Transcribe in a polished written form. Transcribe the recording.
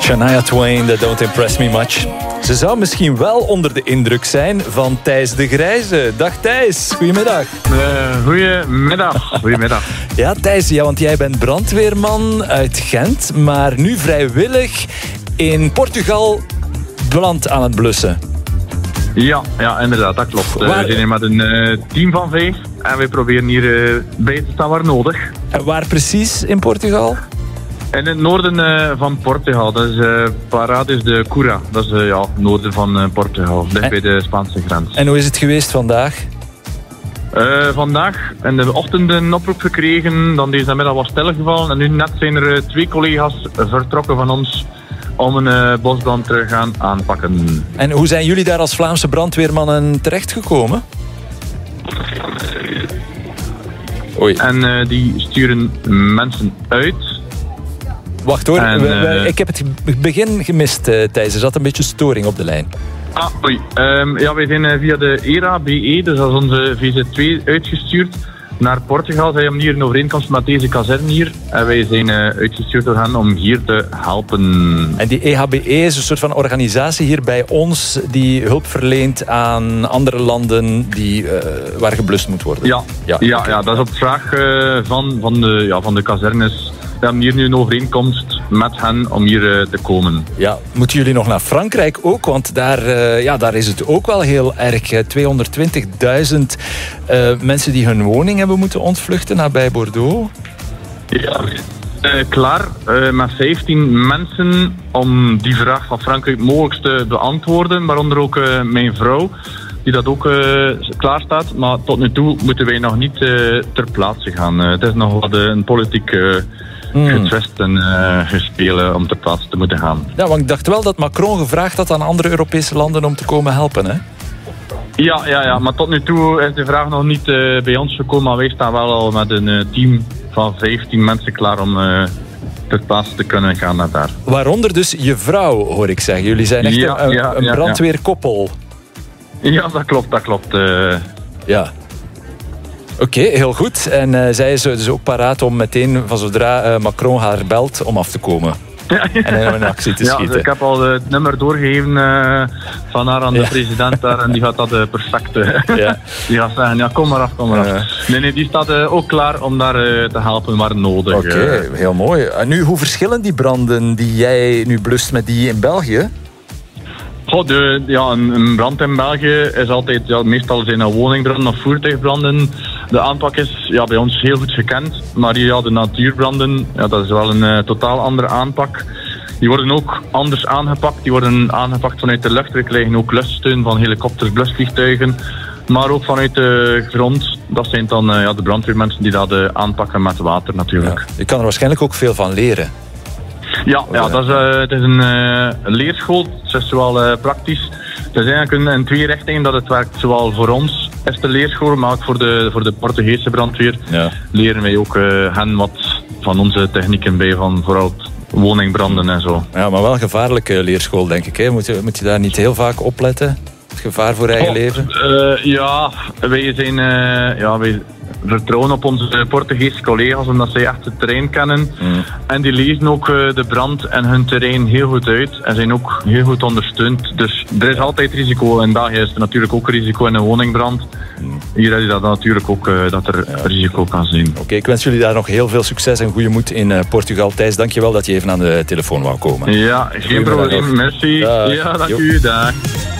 Shania Twain, that don't impress me much. Ze zou misschien wel onder de indruk zijn van Thijs de Grijze. Dag Thijs, goedemiddag. Goedemiddag. Ja Thijs, want jij bent brandweerman uit Gent, maar nu vrijwillig in Portugal brand aan het blussen. Ja, inderdaad, dat klopt. We zijn hier met een team van 5 en we proberen hier bij te staan waar nodig. En waar precies in Portugal? In het noorden van Portugal, dat is Paradis de Cura. Dat is het noorden van Portugal, dicht bij de Spaanse grens. En hoe is het geweest vandaag? Vandaag in de ochtend een oproep gekregen, dan deze middag was stilgevallen. En nu net zijn er 2 collega's vertrokken van ons om een bosbrand te gaan aanpakken. En hoe zijn jullie daar als Vlaamse brandweermannen terechtgekomen? Oei. En die sturen mensen uit. Wacht hoor, ik heb het begin gemist, Thijs. Er zat een beetje storing op de lijn. Oei. Wij zijn via de ERA-BE, dus dat is onze VZ2, uitgestuurd naar Portugal. Zij hebben hier een overeenkomst met deze kazerne hier. En wij zijn uitgestuurd door hen om hier te helpen. En die EHBE is een soort van organisatie hier bij ons die hulp verleent aan andere landen waar geblust moet worden. Ja, dat is op vraag van de kazernes. We hebben hier nu een overeenkomst met hen om hier te komen. Ja, moeten jullie nog naar Frankrijk ook? Want daar is het ook wel heel erg. 220.000 mensen die hun woning hebben moeten ontvluchten nabij Bordeaux. Ja, klaar met 15 mensen om die vraag van Frankrijk mogelijk te beantwoorden. Waaronder ook mijn vrouw, die dat ook klaar staat. Maar tot nu toe moeten wij nog niet ter plaatse gaan. Het is nog wat een politiek getwist en gespelen om ter plaatse te moeten gaan. Ja, want ik dacht wel dat Macron gevraagd had aan andere Europese landen om te komen helpen, hè? Ja, maar tot nu toe is de vraag nog niet bij ons gekomen. Maar wij staan wel al met een team van 15 mensen klaar om ter plaatse te kunnen gaan naar daar. Waaronder dus je vrouw, hoor ik zeggen. Jullie zijn echt een brandweerkoppel. Ja, dat klopt. Ja. Oké, heel goed. En zij is dus ook paraat om meteen, van zodra Macron haar belt, om af te komen. En in actie te schieten. Dus ik heb al het nummer doorgegeven van haar aan de president daar. En die gaat dat perfect. Die gaat zeggen, kom maar af. Nee, die staat ook klaar om daar te helpen waar nodig. Oké, heel mooi. En nu, hoe verschillen die branden die jij nu blust met die in België? Een brand in België is altijd, meestal zijn dat woningbranden of voertuigbranden. De aanpak is bij ons heel goed gekend, maar de natuurbranden, dat is wel een totaal andere aanpak. Die worden ook anders aangepakt. Die worden aangepakt vanuit de lucht. We krijgen ook luchtsteun van helikopters, blusvliegtuigen, maar ook vanuit de grond. Dat zijn dan de brandweermensen die dat aanpakken met water natuurlijk. Ja. Je kan er waarschijnlijk ook veel van leren. Het is een leerschool. Het is zowel praktisch. Het is eigenlijk in 2 richtingen dat het werkt. Zowel voor ons is de leerschool, maar ook voor de Portugese brandweer leren wij ook hen wat van onze technieken bij, van vooral woningbranden en zo. Ja, maar wel een gevaarlijke leerschool, denk ik. Hè? Moet je daar niet heel vaak opletten? Het gevaar voor eigen leven? Wij vertrouwen op onze Portugese collega's, omdat zij echt het terrein kennen. En die lezen ook de brand en hun terrein heel goed uit en zijn ook heel goed ondersteund. Dus er is altijd risico. In België is er natuurlijk ook risico in een woningbrand. Hier is dat natuurlijk ook dat er risico kan zijn. Oké, ik wens jullie daar nog heel veel succes en goede moed in Portugal. Thijs, dankjewel dat je even aan de telefoon wou komen. Ja, geen probleem. Merci. Dag. Ja, dank u. Dag.